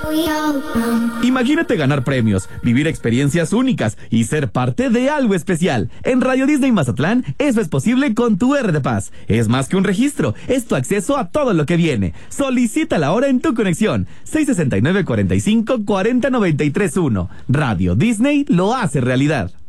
Imagínate ganar premios, vivir experiencias únicas y ser parte de algo especial. En Radio Disney Mazatlán, eso es posible con tu R de Paz. Es más que un registro, es tu acceso a todo lo que viene. Solicítala ahora en tu conexión. 669-45-40-93-1. Radio Disney lo hace realidad.